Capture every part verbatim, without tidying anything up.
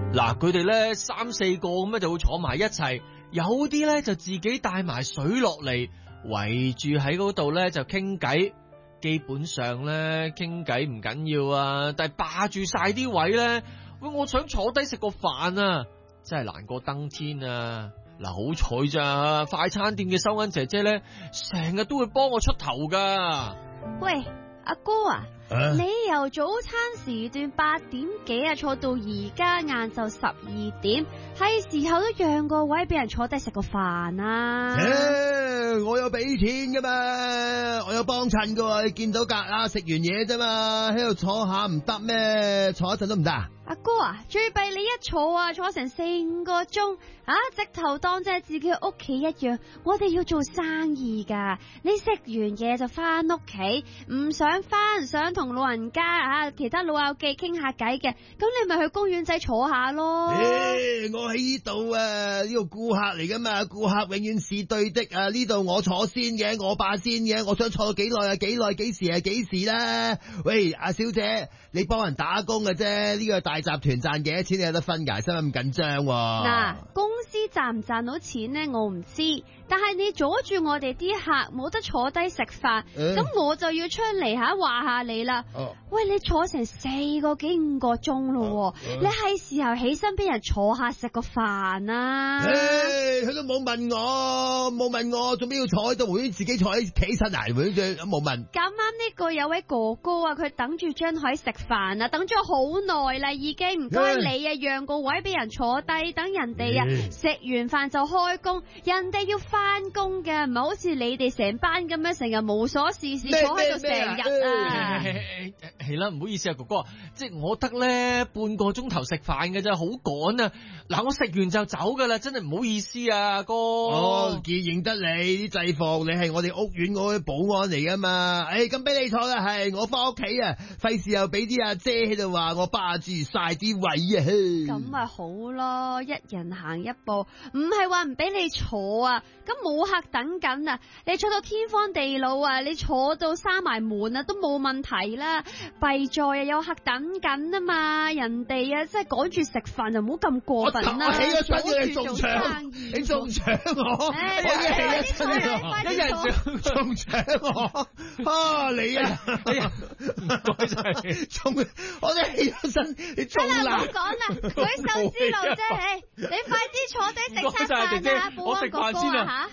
嗱，佢哋咧三四個咁咧就會坐埋一齊，有啲咧就自己帶埋水落嚟，圍住喺嗰度咧就傾偈。基本上咧傾偈唔緊要啊，但係霸住晒啲位咧，喂，我想坐低食個飯啊，真係難過登天啊！嗱，好彩咋，快餐店嘅收銀姐姐咧，成日都會幫我出頭噶。 喂，阿哥啊， 啊你由早餐時段八點幾啊坐到而家晏晝十二點，係時候都讓個位俾人坐低食個飯啊！ 誒，我有俾錢噶嘛，我有幫襯噶，你見到格啊，食完嘢啫嘛，喺度坐下唔得咩？坐一陣都唔得啊？ 阿哥啊，最弊你一坐啊，坐成四五個鐘啊，直頭當即係自己屋企一樣。我哋要做生意噶，你食完嘢就翻屋企，唔想翻，想同老人家啊，其他老友記傾下偈嘅，咁你咪去公園仔坐下咯。 誒，我喺呢度啊，呢個顧客嚟噶嘛，顧客永遠是對的啊，呢度我坐先嘅，我霸先嘅，我想坐到幾耐啊，幾耐，幾時係幾時啦？喂，阿小姐，你幫人打工嘅啫，呢個大集團賺幾多錢你有得分㗎，使乜咁緊張？ 嗱，公司賺唔賺到錢呢？我唔知，但係你阻住我哋啲客冇得坐低食飯，咁、欸、我就要出嚟吓話下你啦。哦、喂，你坐成四個幾五個鐘咯，欸、你係時候起身俾人坐下食個飯啊！ 誒、欸，佢都冇問我，冇問我，做咩要坐喺度？會自己坐喺企身嚟，會冇問。 咁啱呢個有位哥哥啊，佢等住張台食飯啊，等咗好耐啦，已經唔該你啊，讓個位俾人坐低，等人哋啊食完飯就開工，人哋要翻工嘅，唔係好似你哋成班咁樣成日無所事事坐喺度成日啊！ 係啦，唔好意思啊，哥哥，即係我得咧半個鐘頭食飯嘅咋，好趕啊！嗱，我食完就走噶啦，真係唔好意思啊，哥。 哦，見認得你啲制服，你係我哋屋苑嗰啲保安嚟噶嘛？誒，咁俾你坐啦，係我翻屋企啊，費事又俾啲阿姐喺度話我霸住晒啲位啊！ 咁咪好咯，一人行一步，唔係話唔俾你坐啊，咁冇客等緊啊，你坐到天荒地老啊，你坐到閂埋門啊都冇問題啦，弊在啊有客等緊啊嘛，人哋啊真係趕住食飯就唔好咁過分啦， 我起咗身你仲搶，你仲搶我， 哎、 我一起咗身你一人仲搶我，啊你啊， 哎呀，唔該晒， 仲我一起咗身，你仲難，唔好講啦，舉手之勞啫，你快啲坐低食餐飯啊，保安哥哥啊吓！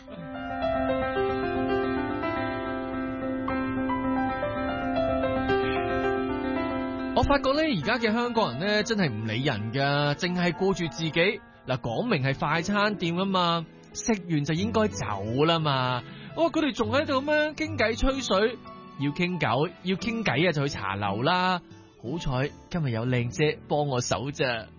我發覺咧，而家嘅香港人咧，真係唔理人噶，淨係顧住自己。嗱，講明係快餐店啊嘛，食完就應該走啦嘛。哦，佢哋仲喺度咁樣傾偈吹水，要傾偈要傾偈啊，就去茶樓啦。好彩今日有靚姐幫我手咋。